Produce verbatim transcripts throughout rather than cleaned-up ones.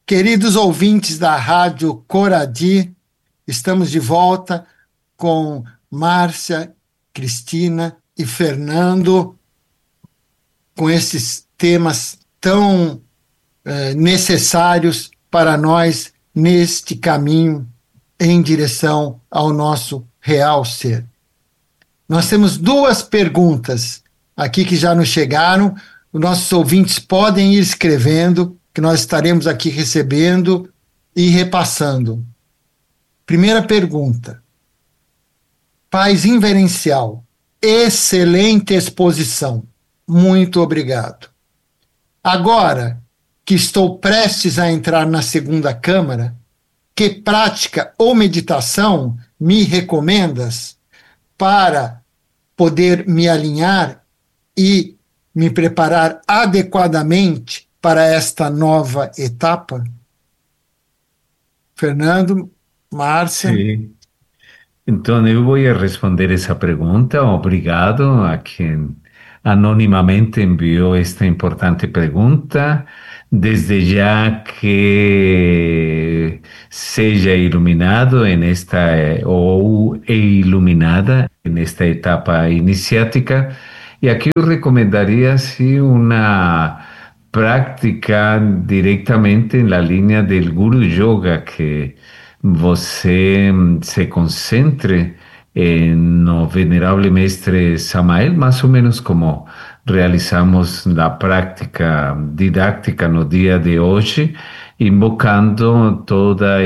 Queridos ouvintes da Rádio Coradi, estamos de volta com Márcia, Cristina e Fernando, com esses temas tão eh, necessários para nós neste caminho em direção ao nosso real ser. Nós temos duas perguntas aqui que já nos chegaram. Os nossos ouvintes podem ir escrevendo, que nós estaremos aqui recebendo e repassando. Primeira pergunta. Paz inverencial. Excelente exposição. Muito obrigado. Agora que estou prestes a entrar na segunda câmara, que prática ou meditação me recomendas para poder me alinhar e me preparar adequadamente para esta nova etapa? Fernando, Márcia. Sí. Entonces yo voy a responder esa pregunta. Obrigado a quien anónimamente envió esta importante pregunta. Desde ya que sea iluminado en esta eh, o e iluminada en esta etapa iniciática. Y aquí yo recomendaría sí una práctica directamente en la línea del Guru Yoga, que você se concentre no venerable mestre Samael, más o menos como realizamos la práctica didáctica no día de hoy, invocando toda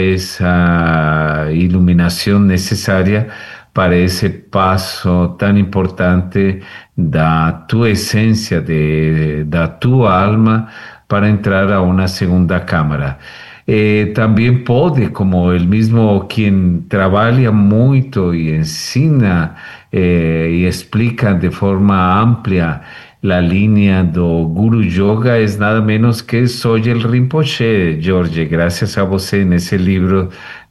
esa iluminación necesaria para ese paso tan importante da tu esencia, de, da tu alma, para entrar a una segunda cámara. Eh, también puede, como el mismo quien trabaja mucho y ensina eh, y explica de forma amplia la línea do Guru Yoga, es nada menos que Sogyal Rinpoche, Jorge, gracias a você en ese libro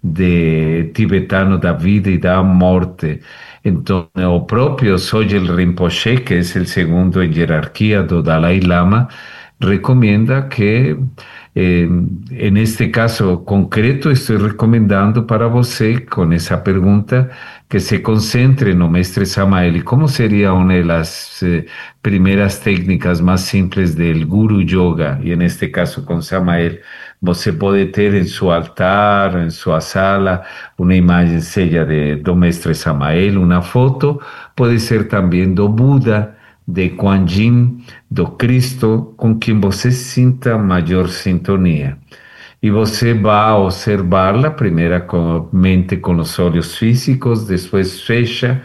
de tibetano da vida y da morte. Entonces, o propio Sogyal Rinpoche, que es el segundo en jerarquía do Dalai Lama, recomienda que Eh, en este caso concreto estoy recomendando para você, con esa pregunta, que se concentre no mestre Samael. ¿Y cómo sería una de las eh, primeras técnicas más simples del Guru Yoga? Y en este caso con Samael, você puede tener en su altar, en su sala, una imagen sella de do mestre Samael, una foto, puede ser también do Buda, de Kuan Yin, do Cristo, com quem você sinta maior sintonia. E você vai observá-la, primeiramente com os olhos físicos, depois fecha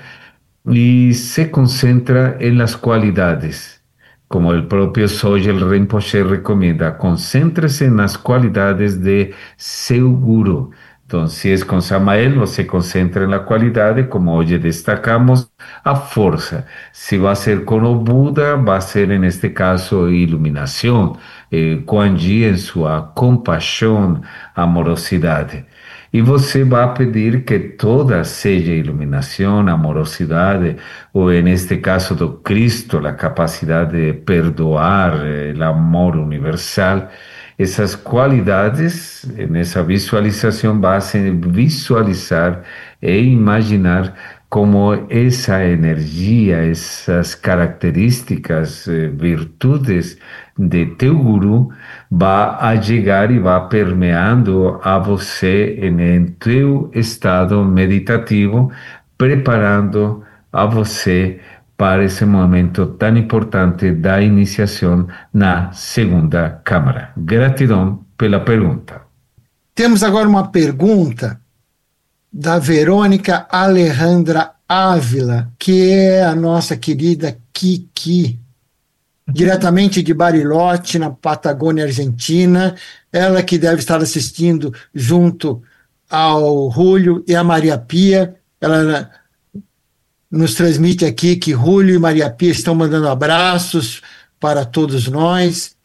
e se concentra em las qualidades. Como o próprio Sogyal Rinpoche recomenda, concéntrese nas qualidades de seu guru. Então, se é com Samael, você concentra na qualidade, como hoje destacamos, a força. Se vai ser com o Buda, vai ser, neste caso, iluminação. Eh, Kuan Yin em sua compaixão, amorosidade. E você vai pedir que toda seja iluminação, amorosidade, ou, neste caso do Cristo, a capacidade de perdoar, o amor universal. Essas qualidades, nessa visualização, basta visualizar e imaginar como essa energia, essas características, virtudes de teu guru vai a chegar e vai permeando a você em teu estado meditativo, preparando a você para esse momento tão importante da iniciação na segunda câmara. Gratidão pela pergunta. Temos agora uma pergunta da Verônica Alejandra Ávila, que é a nossa querida Kiki, diretamente de Bariloche, na Patagônia Argentina. Ela que deve estar assistindo junto ao Julio e a Maria Pia. Ela nos transmite aqui que Julio e Maria Pia estão mandando abraços para todos nós.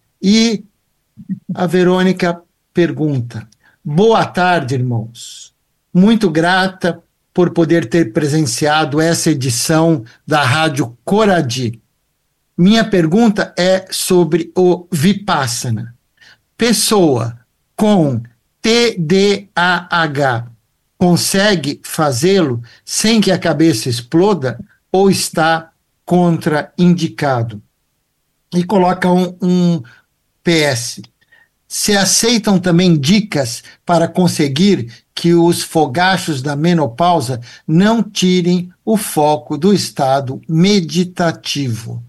E a Verônica pergunta: boa tarde, irmãos. Muito grata por poder ter presenciado essa edição da Rádio Coradi. Minha pergunta é sobre o Vipassana. Pessoa com T D A H consegue fazê-lo sem que a cabeça exploda ou está contraindicado? E coloca um, um P S. Se aceitam também dicas para conseguir que os fogachos da menopausa não tirem o foco do estado meditativo?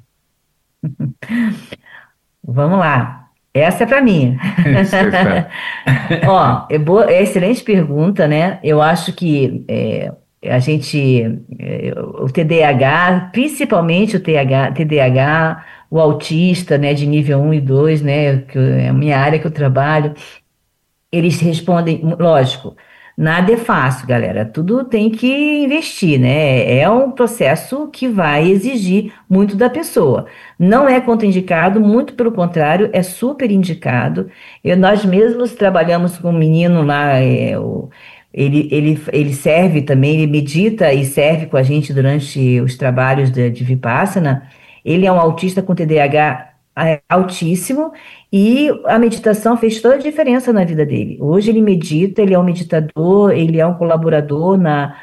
Vamos lá. Essa é para mim. Isso é fa- Ó, é, boa, é excelente pergunta, né? Eu acho que é, a gente, é, o T D A H, principalmente o T H, T D A H, o autista, né, de nível um e dois, né, que é a minha área que eu trabalho, eles respondem, lógico, nada é fácil, galera. Tudo tem que investir, né? É um processo que vai exigir muito da pessoa. Não é contraindicado, muito pelo contrário, é super indicado. Eu, nós mesmos trabalhamos com um menino lá, é, o- ele, ele, ele serve também, ele medita e serve com a gente durante os trabalhos de, de Vipassana. Ele é um autista com T D A H altíssimo. E a meditação fez toda a diferença na vida dele. Hoje ele medita, ele é um meditador, ele é um colaborador na,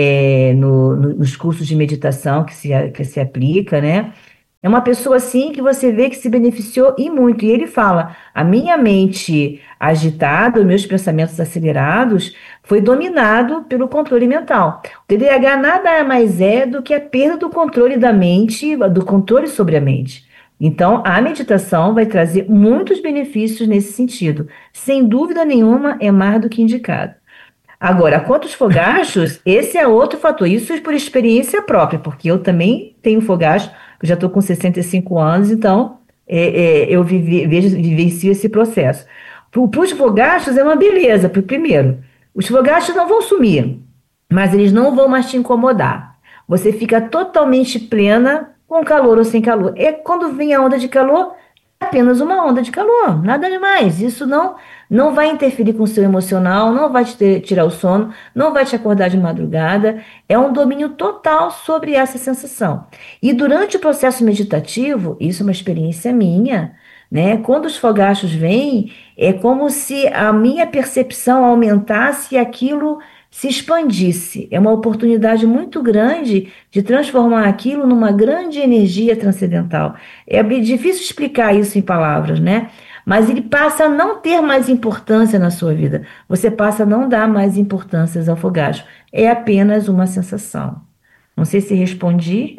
é, no- no- nos cursos de meditação que se, a- que se aplica, né? É uma pessoa assim que você vê que se beneficiou e muito. E ele fala: a minha mente agitada, os meus pensamentos acelerados, foi dominado pelo controle mental. O T D A H nada mais é do que a perda do controle da mente, do controle sobre a mente. Então, a meditação vai trazer muitos benefícios nesse sentido. Sem dúvida nenhuma, é mais do que indicado. Agora, quanto aos fogachos, esse é outro fator. Isso é por experiência própria, porque eu também tenho fogacho, eu já estou com sessenta e cinco anos, então é, é, eu vivi, vejo, vivencio esse processo. Para os fogachos é uma beleza, pro- primeiro. Os fogachos não vão sumir, mas eles não vão mais te incomodar. Você fica totalmente plena com calor ou sem calor. É quando vem a onda de calor, é apenas uma onda de calor, nada demais. Isso não não vai interferir com o seu emocional, não vai te ter- tirar o sono, não vai te acordar de madrugada. É um domínio total sobre essa sensação. E durante o processo meditativo, isso é uma experiência minha, né? Quando os fogachos vêm, é como se a minha percepção aumentasse e aquilo se expandisse. É uma oportunidade muito grande de transformar aquilo numa grande energia transcendental. É bem difícil explicar isso em palavras, né? Mas ele passa a não ter mais importância na sua vida. Você passa a não dar mais importância ao fogacho. É apenas uma sensação. Não sei se respondi.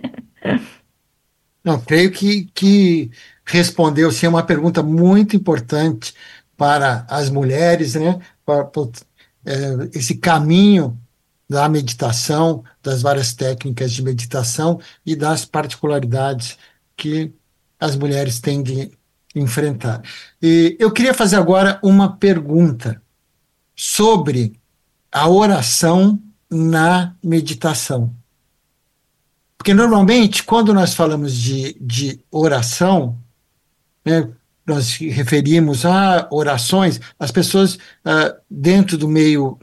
Não, creio que, que respondeu sim, é uma pergunta muito importante para as mulheres, né? Para, para, é, esse caminho da meditação, das várias técnicas de meditação e das particularidades que as mulheres têm de enfrentar. E eu queria fazer agora uma pergunta sobre a oração na meditação. Porque normalmente, quando nós falamos de, de oração, né, nós referimos a orações, as pessoas ah, dentro do meio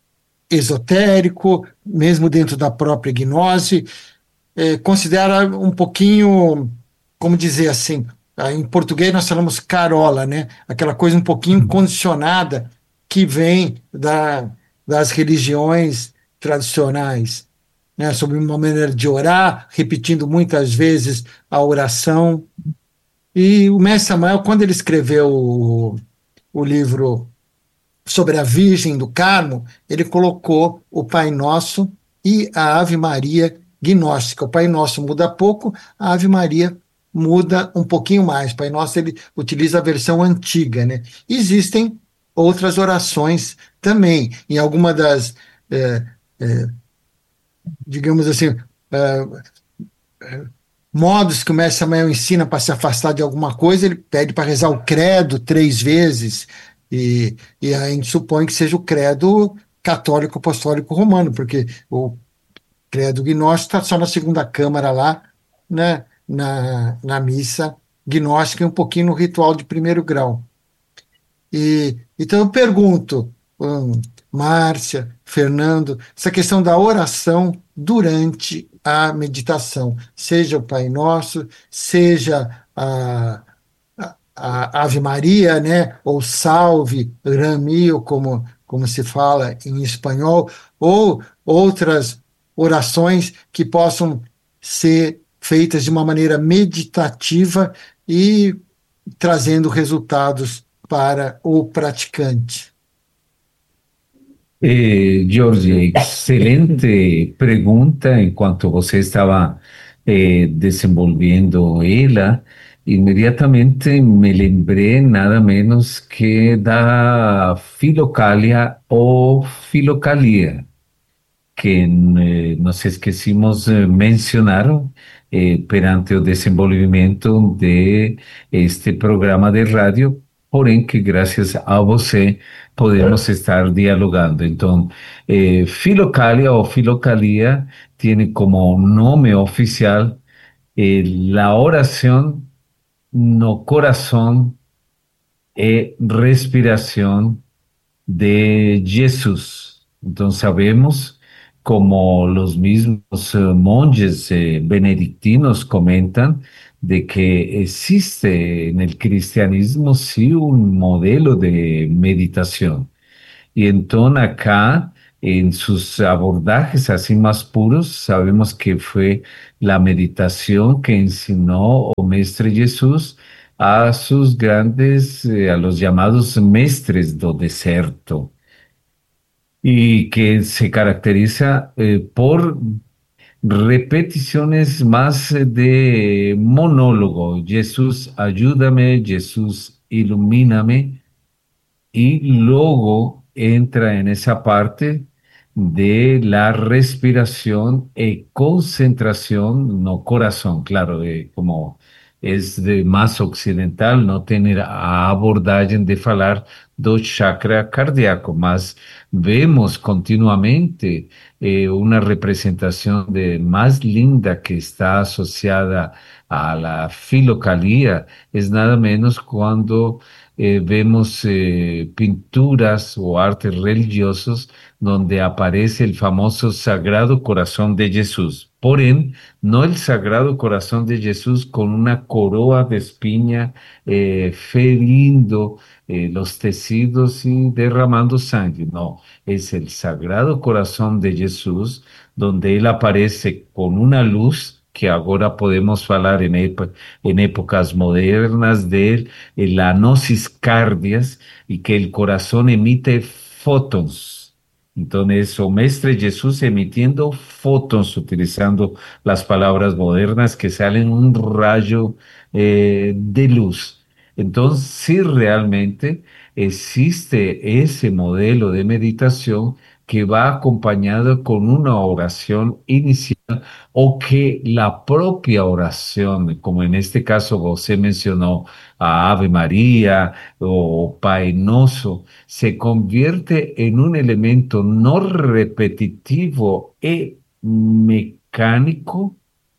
esotérico, mesmo dentro da própria gnose, eh, considera um pouquinho, como dizer assim, ah, em português nós falamos carola, né? Aquela coisa um pouquinho condicionada que vem da, das religiões tradicionais, né? Sobre uma maneira de orar, repetindo muitas vezes a oração. E o mestre Samael, quando ele escreveu o, o livro sobre a Virgem do Carmo, ele colocou o Pai Nosso e a Ave Maria gnóstica. O Pai Nosso muda pouco, a Ave Maria muda um pouquinho mais. O Pai Nosso ele utiliza a versão antiga, né? Existem outras orações também. Em alguma das, é, é, digamos assim, é, modos que o mestre Samael ensina para se afastar de alguma coisa, ele pede para rezar o credo três vezes, e, e a gente supõe que seja o credo católico apostólico romano, porque o credo gnóstico está só na segunda câmara lá, né, na, na missa gnóstica e um pouquinho no ritual de primeiro grau. E, então eu pergunto, hum, Márcia, Fernando, essa questão da oração durante a meditação, seja o Pai Nosso, seja a, a, a Ave Maria, né? Ou Salve, Ramio, como, como se fala em espanhol, ou outras orações que possam ser feitas de uma maneira meditativa e trazendo resultados para o praticante. Eh, Jorge, excelente pergunta. Enquanto você estava eh, desenvolvendo ela, imediatamente me lembrei nada menos que da Filocalia ou Filocalia, que eh, nos esquecimos de mencionar eh, perante o desenvolvimento de este programa de rádio, porém que graças a você podemos estar dialogando. Então, eh, Filocalia o Filocalia tiene como nome oficial eh, la oración no corazón e respiración de Jesús. Entonces sabemos, como los mismos eh, monjes eh, benedictinos comentan, de que existe en el cristianismo sí un modelo de meditación. Y entonces acá, en sus abordajes así más puros, sabemos que fue la meditación que enseñó o Mestre Jesús a sus grandes, eh, a los llamados mestres do deserto, y que se caracteriza eh, por repeticiones más eh, de monólogo. Jesús, ayúdame, Jesús, ilumíname, y luego entra en esa parte de la respiración y concentración, no corazón, claro, eh, como es de más occidental, no tener a abordagem de falar do chakra cardíaco, mas vemos continuamente eh, una representación de más linda que está asociada a la filocalía, es nada menos cuando eh, vemos eh, pinturas o artes religiosos donde aparece el famoso Sagrado Corazón de Jesús. Porém, no el Sagrado Corazón de Jesús con una coroa de espiña eh, ferindo eh, los tejidos y derramando sangre. No, es el Sagrado Corazón de Jesús donde él aparece con una luz que agora podemos falar em, épo em épocas modernas de eh, la gnosis cardias, y que el corazón emite fótons. Entonces, o Mestre Jesús emitiendo fótons, utilizando las palabras modernas que salen un rayo eh, de luz. Entonces, sí, realmente existe ese modelo de meditación que va acompañado con una oración inicial, o que la propia oración, como en este caso você mencionó a Ave María o Pai Nosso, se convierte en un elemento no repetitivo y mecánico,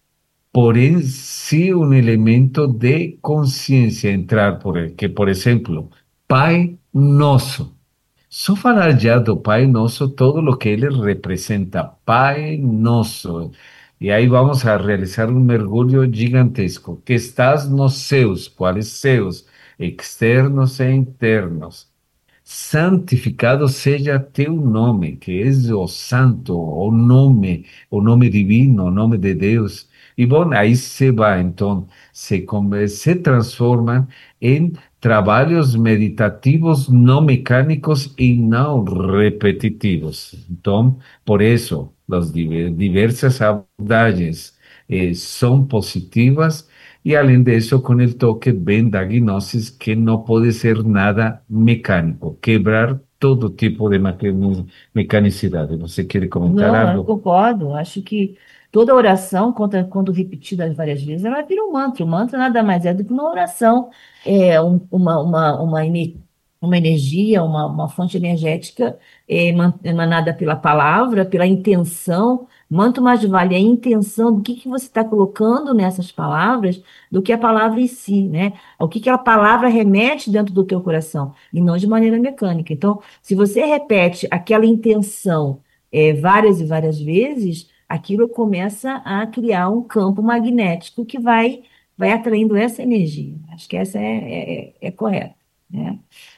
porém sí un elemento de conciencia, entrar por el que, por ejemplo, Pai Nosso. Só falar já do Pai Nosso, todo o que ele representa, Pai Nosso. E aí vamos a realizar um mergulho gigantesco. Que estás nos céus, quais céus? Externos e internos. Santificado seja teu nome, que és o santo, o nome, o nome divino, o nome de Deus. E bom, aí se vai, então, se, se transforma em trabalhos meditativos não mecânicos e não repetitivos. Então, por isso, as diversas abordagens eh, são positivas, e além disso, com o toque bem da gnosis, que não pode ser nada mecânico, quebrar todo tipo de mecanicidade. Você quer comentar Não, eu algo? concordo. Acho que toda oração, quando, quando repetida várias vezes, ela vira um mantra. O mantra nada mais é do que uma oração, é um- uma, uma, uma, ene- uma energia, uma, uma fonte energética é, eman- emanada pela palavra, pela intenção. Muito mais vale a intenção do que, que você está colocando nessas palavras do que a palavra em si, né? O que, que a palavra remete dentro do teu coração, e não de maneira mecânica. Então, se você repete aquela intenção é, várias e várias vezes, aquilo começa a criar um campo magnético que vai, vai atraindo essa energia. Acho que essa é, é, é é correta, né?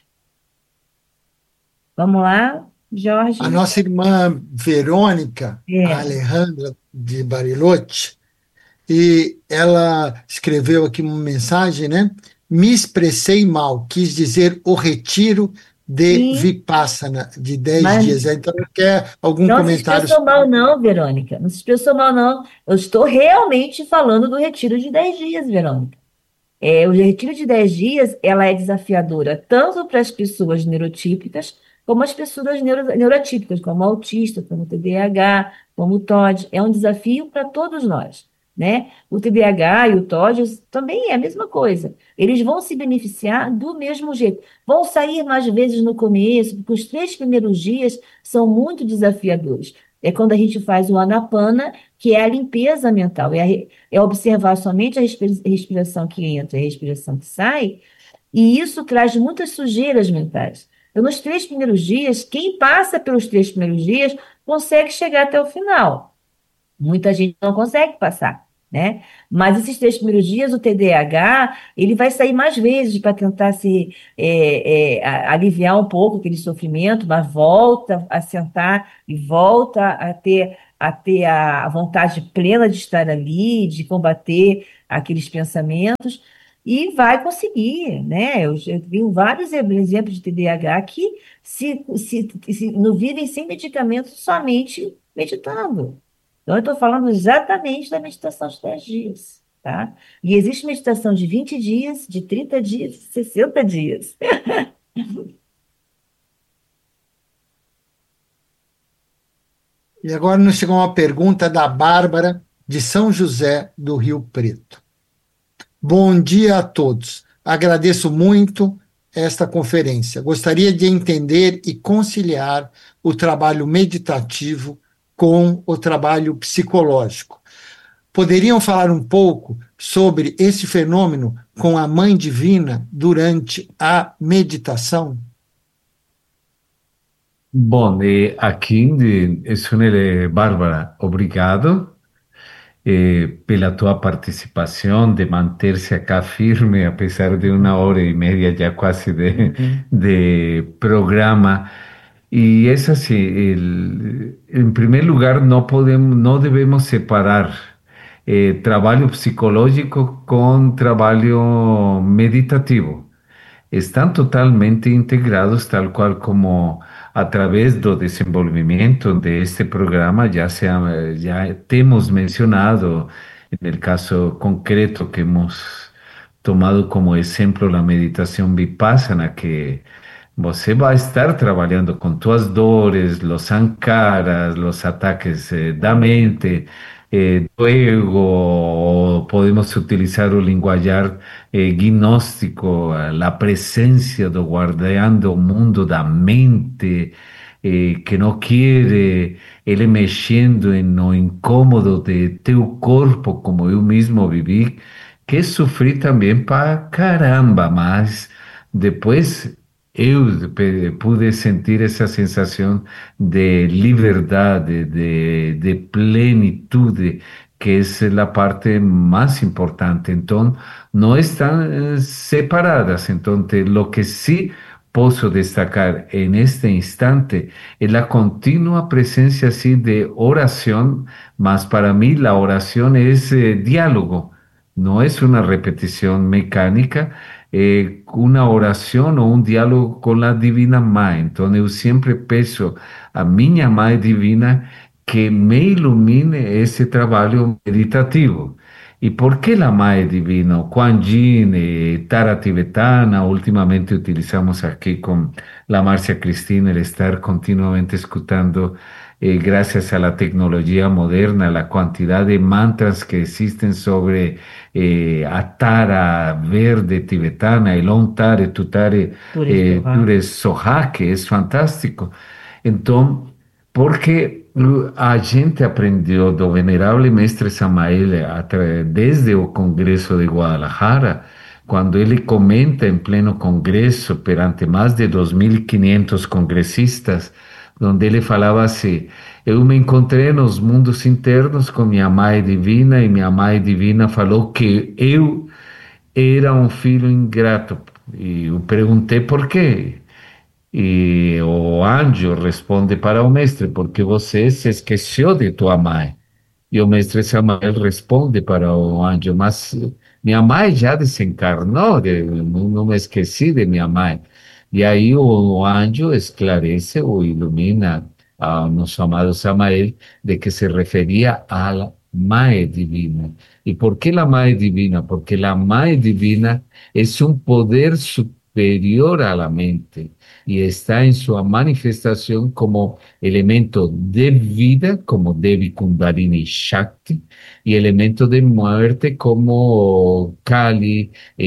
Vamos lá, A Jorge. nossa irmã Verônica, a É. Alejandra de Bariloche, e ela escreveu aqui uma mensagem, né? Me expressei mal, quis dizer o retiro de Sim, Vipassana, de dez mas dias. Então, quer algum não se comentário expressou sobre mal, não, Verônica. Não se expressou mal, não. Eu estou realmente falando do retiro de dez dias, Verônica. É, o retiro de dez dias, ela é desafiadora tanto para as pessoas neurotípicas, como as pessoas neuro, neurotípicas, como o autista, como o T D A H, como o T O D. É um desafio para todos nós, né? O T D A H e o T O D também é a mesma coisa. Eles vão se beneficiar do mesmo jeito. Vão sair mais vezes no começo, porque os três primeiros dias são muito desafiadores. É quando a gente faz o Anapana, que é a limpeza mental, é a é observar somente a respi- respiração que entra e a respiração que sai, e isso traz muitas sujeiras mentais. Então, nos três primeiros dias, quem passa pelos três primeiros dias consegue chegar até o final. Muita gente não consegue passar, né? Mas esses três primeiros dias, o T D A H, ele vai sair mais vezes para tentar se é, é, a- aliviar um pouco aquele sofrimento, mas volta a sentar e volta a ter a ter a vontade plena de estar ali, de combater aqueles pensamentos e vai conseguir, né? Eu, eu vi vários exemplos de T D A H que se, se, se não vivem sem medicamento, somente meditando. Então, eu estou falando exatamente da meditação de dez dias, tá? E existe meditação de vinte dias, de trinta dias, sessenta dias. E agora nos chegou uma pergunta da Bárbara, de São José do Rio Preto. Bom dia a todos. Agradeço muito esta conferência. Gostaria de entender e conciliar o trabalho meditativo com o trabalho psicológico. Poderiam falar um pouco sobre esse fenômeno com a Mãe Divina durante a meditação? Bom, eh, aqui, de, Sunele, Bárbara, obrigado eh, pela tua participação, de manter-se acá firme, apesar de uma hora e meia já quase de, Uhum. de programa. Y es así, el- en primer lugar, no podemos, no debemos separar eh, trabajo psicológico con trabajo meditativo. Están totalmente integrados, tal cual como a través del desenvolvimiento de este programa ya, se ha- ya te hemos mencionado en el caso concreto que hemos tomado como ejemplo la meditación vipassana, que você vai estar trabalhando com tuas dores, los sankaras, los ataques eh, da mente, eh, do ego, ou podemos utilizar o linguajar eh, gnóstico, eh, la presencia do guardián do mundo da mente, eh, que não quer ele mexendo em no incômodo de teu corpo, como eu mesmo vivi, que sofri também para caramba, mas depois eu pe- pude sentir essa sensação de liberdade, de, de plenitude, que é a parte mais importante. Então, não estão eh, separadas. Então, te- lo que sí posso destacar en este instante es la continua presencia así de oración, mas para mí la oración es eh, diálogo, no es una repetición mecánica, eh, una oración o un diálogo con la Divina Mãe. Entonces yo siempre peço a minha Mãe Divina que me ilumine esse trabalho meditativo. ¿Y por qué la Mãe Divina? Kuan Yin, eh, Tara Tibetana, últimamente utilizamos aquí con la Marcia Cristina el estar continuamente escuchando, eh, gracias a la tecnología moderna, la cantidad de mantras que existen sobre eh, a Tara verde tibetana, el Om Tare, Tutare, Por isso, eh, ah, Ture Soha, que es fantástico. Entonces, porque uh, a gente aprendeu do venerável mestre Samael atra- desde o Congresso de Guadalajara, quando ele comenta em pleno congresso perante mais de dois mil e quinhentos congressistas, onde ele falava assim: eu me encontrei nos mundos internos com minha Mãe Divina e minha Mãe Divina falou que eu era um filho ingrato. E eu perguntei por quê. E o anjo responde para o mestre, porque você se esqueceu de tua mãe. E o mestre Samael responde para o anjo, mas minha mãe já desencarnou, de- não, não me esqueci de minha mãe. E aí o anjo esclarece ou ilumina ao nosso amado Samael de que se referia à mãe divina. E por que a mãe divina? Porque a mãe divina é um poder superior à la mente e está em sua manifestação como elemento de vida, como Devi Kundalini Shakti, y elemento de muerte como Kali,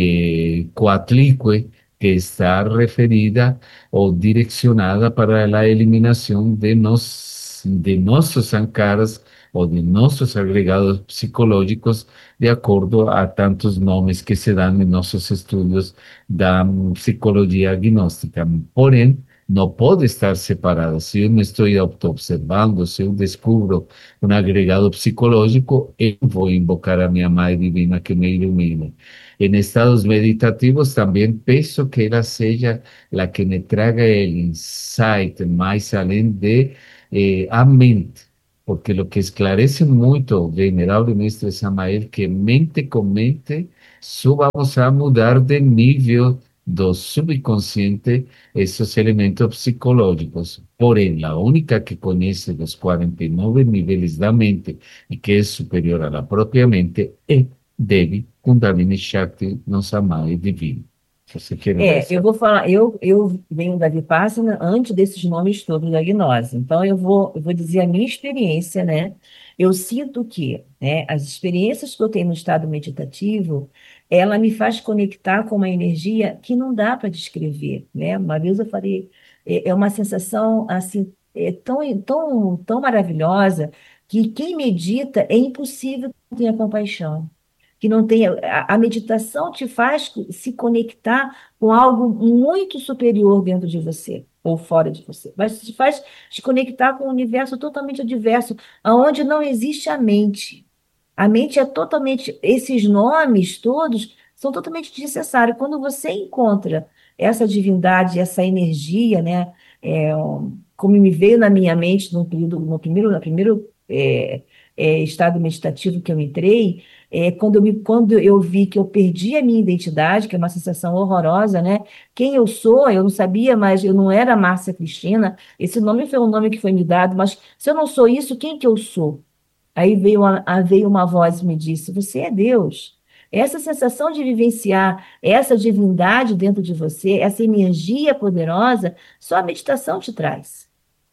eh, Coatlicue, que está referida o direccionada para la eliminación de, nos, de nuestros sankaras o de nuestros agregados psicológicos, de acuerdo a tantos nombres que se dan en nuestros estudios da mm, psicología gnóstica. Porém, não pode estar separada. Se eu me estou auto-observando, se eu descubro um agregado psicológico, eu vou invocar a minha Mãe Divina que me ilumine. Em estados meditativos, também peço que ela seja a que me traga o insight, mais além de eh, a mente. Porque o que esclarece muito o venerável mestre Samael, que mente com mente, só vamos a mudar de nível do subconsciente esses elementos psicológicos. Porém, a única que conhece os quarenta e nove níveis da mente e que é superior à própria mente é Devi Kundalini Shakti, nossa mãe divina. Você quer É, eu essa? vou falar, eu, eu venho da Vipassana antes desses nomes todos da gnose. Então, eu vou, eu vou dizer a minha experiência, né? Eu sinto que, né, as experiências que eu tenho no estado meditativo, ela me faz conectar com uma energia que não dá para descrever, né? Uma vez eu falei, é, é uma sensação, assim, é tão, tão, tão maravilhosa que quem medita é impossível que não tenha compaixão que não tenha. A, a meditação te faz se conectar com algo muito superior dentro de você ou fora de você. Mas te faz te conectar com um universo totalmente adverso, onde não existe a mente. A mente é totalmente. Esses nomes todos são totalmente desnecessários. Quando você encontra essa divindade, essa energia, né? É, como me veio na minha mente no período, no primeiro, no primeiro é, é, estado meditativo que eu entrei, é, quando eu, me, quando eu vi que eu perdi a minha identidade, que é uma sensação horrorosa, né? Quem eu sou, eu não sabia, mas eu não era Márcia Cristina. Esse nome foi um nome que foi me dado, mas se eu não sou isso, quem que eu sou? Aí veio, a, a- veio uma voz e me disse: Você é Deus. Essa sensação de vivenciar essa divindade dentro de você, essa energia poderosa, só a meditação te traz,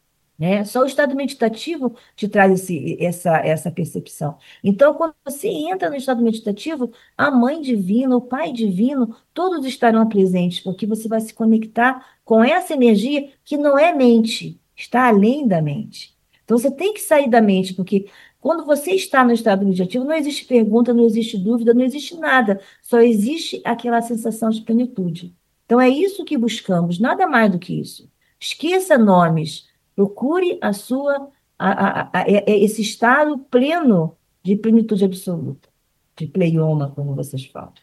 né? Só o estado meditativo te traz esse, essa, essa percepção. Então, quando você entra no estado meditativo, a Mãe Divina, o Pai Divino, todos estarão presentes, porque você vai se conectar com essa energia que não é mente, está além da mente. Então, você tem que sair da mente, porque quando você está no estado meditativo, não existe pergunta, não existe dúvida, não existe nada, só existe aquela sensação de plenitude. Então, é isso que buscamos, nada mais do que isso. Esqueça nomes. Procure a sua, a- a- a- é- é esse estado pleno de plenitude absoluta, de pleioma, como vocês falam.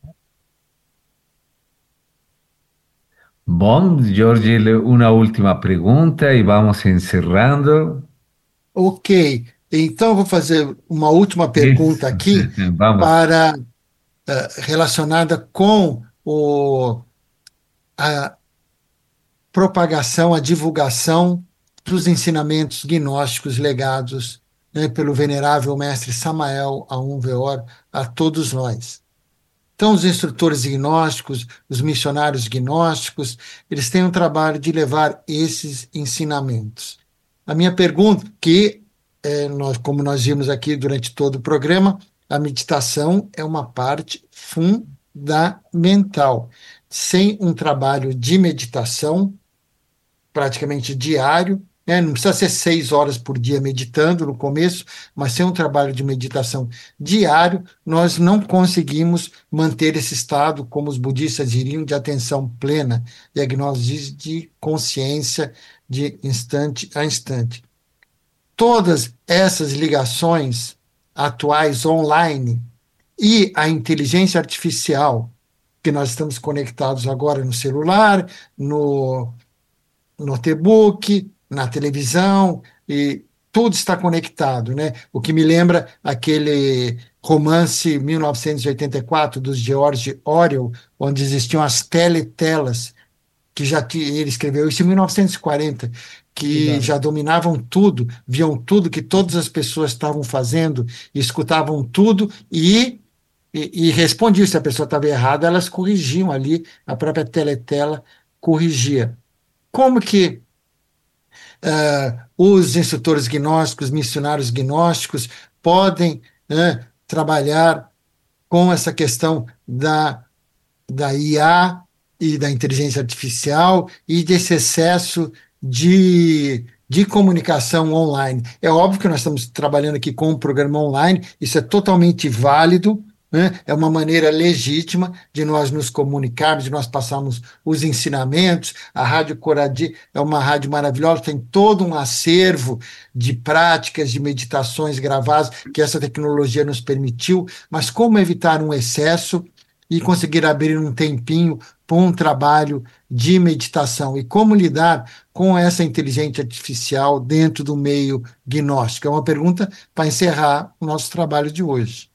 Bom, Jorge, uma última pergunta e vamos encerrando. Ok, então vou fazer uma última pergunta Isso. aqui Vamos. para eh, relacionada com o, a propagação, a divulgação dos ensinamentos gnósticos legados, né, pelo venerável mestre Samael Aum Weor a todos nós. Então, os instrutores gnósticos, os missionários gnósticos, eles têm um trabalho de levar esses ensinamentos. A minha pergunta, que é, nós, como nós vimos aqui durante todo o programa, a meditação é uma parte fundamental. Sem um trabalho de meditação, praticamente diário, né? Não precisa ser seis horas por dia meditando no começo, mas sem um trabalho de meditação diário, nós não conseguimos manter esse estado, como os budistas diriam, de atenção plena, e a gnose diz de consciência de instante a instante. Todas essas ligações atuais online, e a inteligência artificial, que nós estamos conectados agora no celular, no notebook, na televisão, e tudo está conectado, né? O que me lembra aquele romance mil novecentos e oitenta e quatro dos George Orwell, onde existiam as teletelas, que já ti- ele escreveu isso em mil novecentos e quarenta, que Legal. já dominavam tudo, viam tudo que todas as pessoas estavam fazendo, escutavam tudo e e, e respondiam. Se a pessoa estava errada, elas corrigiam ali, a própria teletela corrigia. Como que ah, os instrutores gnósticos, missionários gnósticos, podem, né, trabalhar com essa questão da, da I A e da inteligência artificial e desse excesso de, de comunicação online? É óbvio que nós estamos trabalhando aqui com um programa online, isso é totalmente válido, né? É uma maneira legítima de nós nos comunicarmos, de nós passarmos os ensinamentos. A Rádio Coradi é uma rádio maravilhosa, tem todo um acervo de práticas, de meditações gravadas que essa tecnologia nos permitiu, mas como evitar um excesso e conseguir abrir um tempinho para um trabalho de meditação e como lidar com essa inteligência artificial dentro do meio gnóstico? É uma pergunta para encerrar o nosso trabalho de hoje.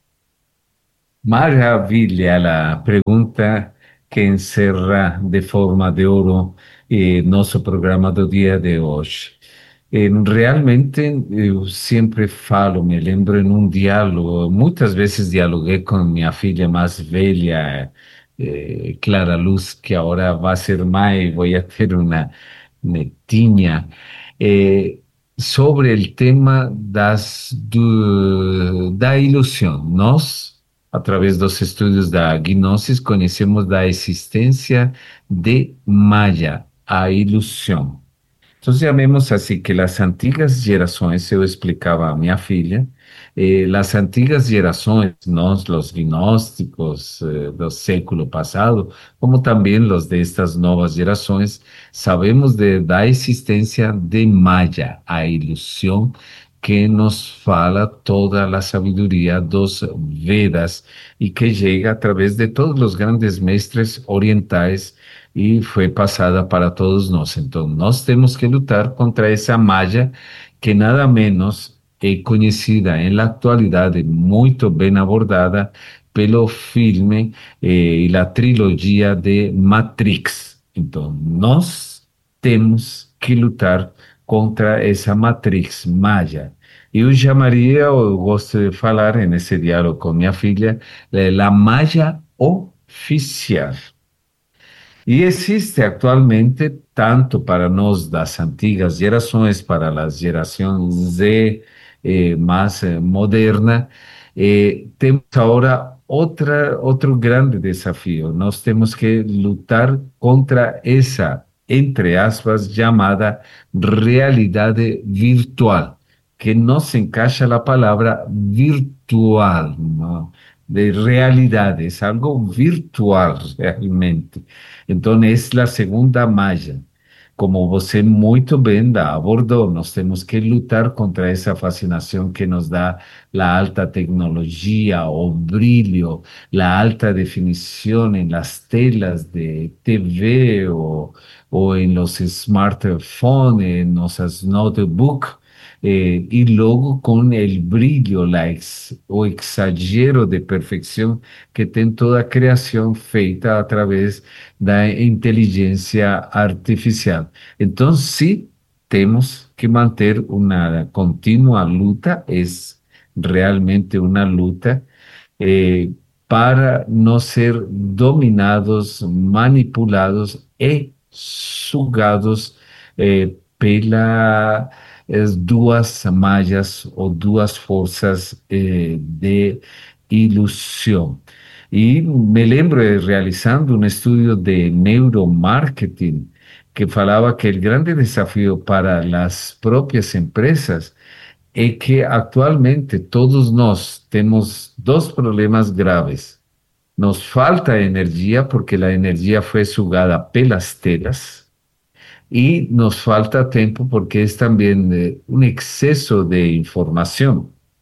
Maravilha la pergunta que encerra de forma de ouro eh, nosso programa do dia de hoje. Eh, realmente, eu sempre falo, me lembro em um diálogo, muitas vezes dialoguei com minha filha mais velha, eh, Clara Luz, que agora vai ser mãe, vou ter uma netinha, eh, sobre o tema das, do, da ilusão. Nós, através dos estudos da gnosis, conhecemos da existência de Maya, a ilusão. Então, chamemos assim que as antigas gerações, eu explicava a minha filha, eh, as antigas gerações, nós, os gnósticos eh, do século passado, como também os destas novas gerações, sabemos de, da existência de Maya, a ilusão que nos fala toda a sabedoria dos Vedas e que chega através de todos os grandes mestres orientais e foi passada para todos nós. Então, nós temos que lutar contra essa Maya que nada menos é conhecida na atualidade, muito bem abordada pelo filme eh, e a trilogia de Matrix. Então, nós temos que lutar contra essa Matrix Maya. Eu chamaria, eu gosto de falar nesse diálogo com minha filha, eh, a Maya oficial. E existe atualmente, tanto para nós das antigas gerações, para as gerações Z, eh, mais eh, moderna, eh, temos agora outra, outro grande desafio. Nós temos que lutar contra essa, entre aspas, chamada realidade virtual, que não se encaixa a palavra virtual, não? De realidade, é algo virtual realmente. Então, essa é a segunda malha. Como você muito bem abordou, nós temos que lutar contra essa fascinação que nos dá a alta tecnologia, o brilho, a alta definição em las telas de T V ou, ou em los smartphones, em nossas notebooks, eh, e logo com o brilho, la ex, o exagero de perfeição que tem toda a criação feita através da inteligência artificial. Então, sim, temos que manter uma contínua luta, é realmente uma luta, eh, para não ser dominados, manipulados e sugados eh, pela as duas malhas ou duas forças eh, de ilusão. E me lembro de realizando um estudo de neuromarketing que falava que o grande desafio para as próprias empresas é que atualmente todos nós temos dois problemas graves. Nos falta energia porque a energia foi sugada pelas telas e nos falta tempo porque é também eh, um excesso de informação.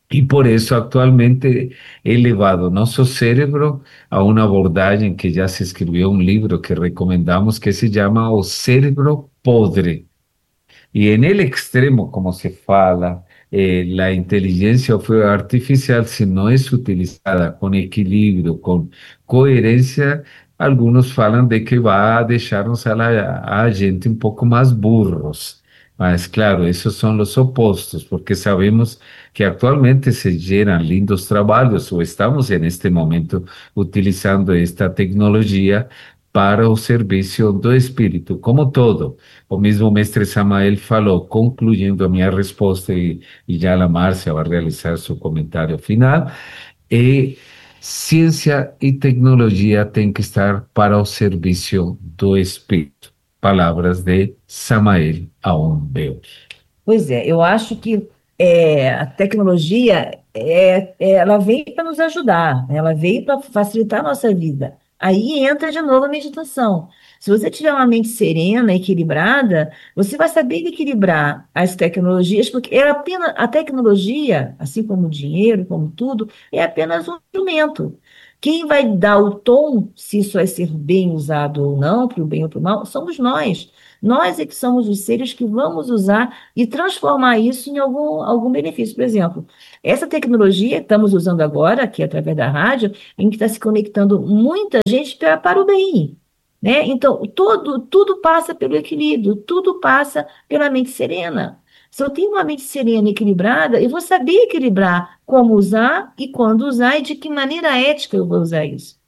E por isso, atualmente, é levado nosso cérebro a uma abordagem que já se escreveu um livro que recomendamos, que se chama O Cérebro Podre. Y en el extremo, como se fala, eh, la inteligencia fue artificial, si no es utilizada con equilibrio, con coherencia, algunos falan de que va a dejarnos a, la, a gente un poco más burros. Mas, claro, esos son los opuestos, porque sabemos que actualmente se llenan lindos trabajos, o estamos en este momento utilizando esta tecnología para o serviço do espírito, como todo. O mesmo mestre Samael falou, concluindo a minha resposta, e, e já a Márcia vai realizar seu comentário final, e ciência e tecnologia têm que estar para o serviço do espírito. Palavras de Samael Aombeu. Pois é, eu acho que é, a tecnologia é, é, ela veio para nos ajudar, né? Ela veio para facilitar a nossa vida. Aí entra de novo a meditação. Se você tiver uma mente serena, equilibrada, você vai saber equilibrar as tecnologias, porque é apenas a tecnologia, assim como o dinheiro, como tudo, é apenas um instrumento. Quem vai dar o tom, se isso vai ser bem usado ou não, para o bem ou para o mal, somos nós. Nós é que somos os seres que vamos usar e transformar isso em algum, algum benefício. Por exemplo, essa tecnologia que estamos usando agora, aqui através da rádio, em que está se conectando muita gente para, para o bem, né? Então, tudo, tudo passa pelo equilíbrio, tudo passa pela mente serena. Se eu tenho uma mente serena e equilibrada, eu vou saber equilibrar como usar e quando usar e de que maneira ética eu vou usar isso.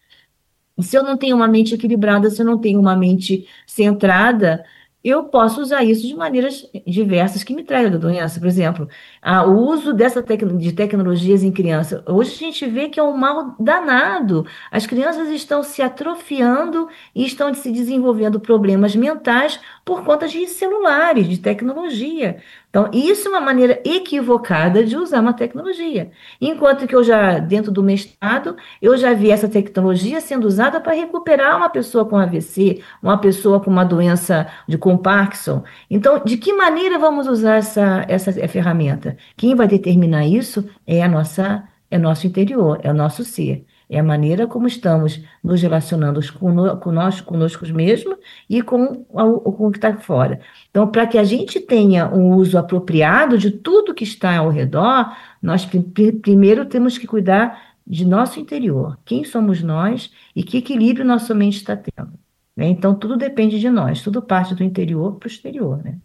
Se eu não tenho uma mente equilibrada, se eu não tenho uma mente centrada, eu posso usar isso de maneiras diversas que me tragam a doença. Por exemplo, a- o uso dessa tec- de tecnologias em criança. Hoje a gente vê que é um mal danado. As crianças estão se atrofiando e estão se desenvolvendo problemas mentais por conta de celulares, de tecnologia. Então, isso é uma maneira equivocada de usar uma tecnologia. Enquanto que eu já, dentro do mestrado, eu já vi essa tecnologia sendo usada para recuperar uma pessoa com A V C, uma pessoa com uma doença de com Parkinson. Então, de que maneira vamos usar essa, essa ferramenta? Quem vai determinar isso é a nossa, é nosso interior, é o nosso ser. É a maneira como estamos nos relacionando cono- conosco, conosco mesmos e com, o- com o que está fora. Então, para que a gente tenha um uso apropriado de tudo que está ao redor, nós pri- pri- primeiro temos que cuidar de nosso interior. Quem somos nós e que equilíbrio nossa mente está tendo, né? Então, tudo depende de nós, tudo parte do interior para o exterior, né?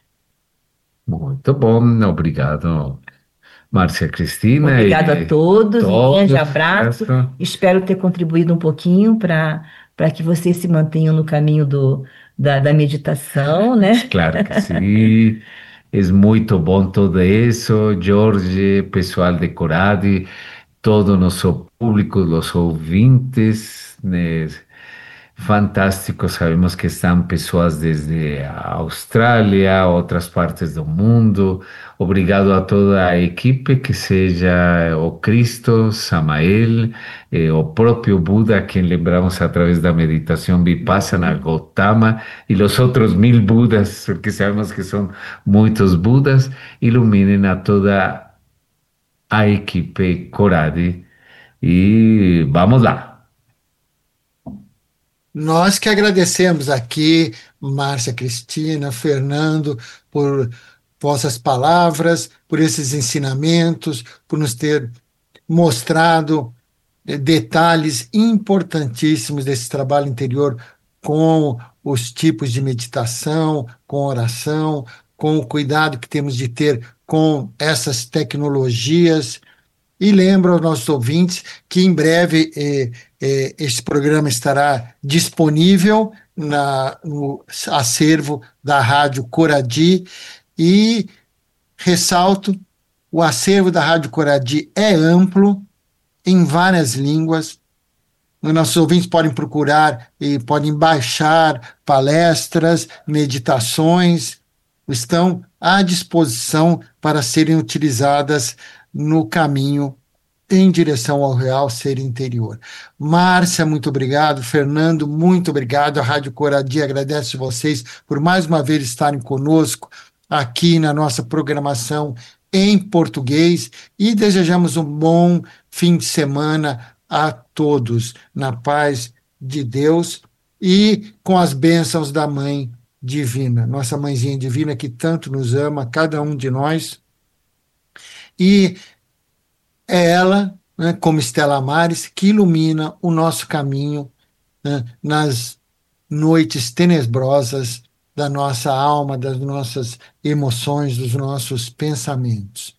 Muito bom, obrigado, Márcia Cristina, Obrigado a e todos, um grande todos, abraço. certo? Espero ter contribuído um pouquinho para para que vocês se mantenham no caminho do, da, da meditação, né? Claro que sim. É muito bom tudo isso, Jorge, pessoal de Corade, todo o nosso público, os ouvintes, né? Fantástico, sabemos que estão pessoas desde a Austrália, outras partes do mundo. Obrigado a toda a equipe, que seja o Cristo, Samael, eh, o próprio Buda, quem lembramos através da meditação Vipassana, Gautama, e os outros mil Budas, porque sabemos que são muitos Budas, iluminem a toda a equipe Corade. E vamos lá. Nós que agradecemos aqui, Márcia Cristina, Fernando, por vossas palavras, por esses ensinamentos, por nos ter mostrado eh, detalhes importantíssimos desse trabalho interior com os tipos de meditação, com oração, com o cuidado que temos de ter com essas tecnologias. E lembro aos nossos ouvintes que em breve eh, eh, este programa estará disponível na, no acervo da Rádio Coradi, e ressalto, o acervo da Rádio Coradi é amplo, em várias línguas. Os nossos ouvintes podem procurar e podem baixar palestras, meditações, estão à disposição para serem utilizadas no caminho em direção ao real ser interior. Márcia, muito obrigado. Fernando, muito obrigado. A Rádio Coradi agradece vocês por mais uma vez estarem conosco aqui na nossa programação em português e desejamos um bom fim de semana a todos, na paz de Deus e com as bênçãos da Mãe Divina, nossa Mãezinha Divina que tanto nos ama, cada um de nós. E é ela, né, como Estela Maris, que ilumina o nosso caminho, né, nas noites tenebrosas da nossa alma, das nossas emoções, dos nossos pensamentos.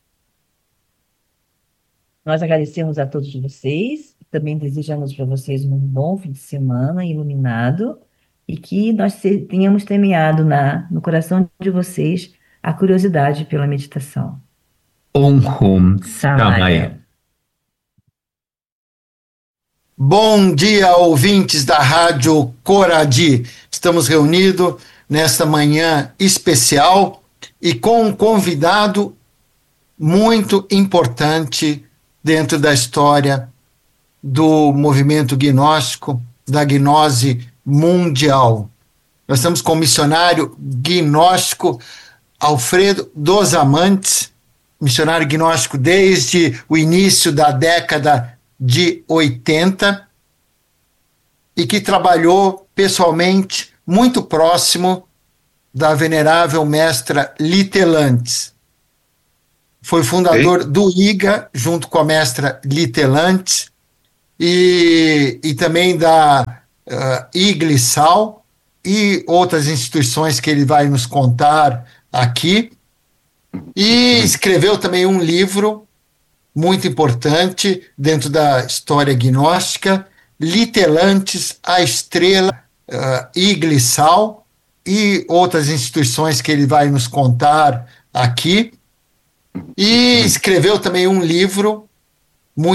Nós agradecemos a todos vocês, também desejamos para vocês um bom fim de semana iluminado e que nós se- tenhamos semeado na, no coração de vocês a curiosidade pela meditação. Om Hum Samaya. Shamaya. Bom dia, ouvintes da Rádio Coradi. Estamos reunidos nesta manhã especial e com um convidado muito importante dentro da história do movimento gnóstico, da gnose mundial. Nós estamos com o missionário gnóstico Alfredo dos Amantes, missionário gnóstico desde o início da década de oitenta e que trabalhou pessoalmente muito próximo da venerável mestra Litelantes. Foi fundador do I G A, junto com a mestra Litelantes, e, e também da uh, Iglesal e outras instituições que ele vai nos contar aqui. E escreveu também um livro muito importante dentro da história gnóstica, Litelantes, a Estrela, uh, Iglesal e outras instituições que ele vai nos contar aqui. E escreveu também um livro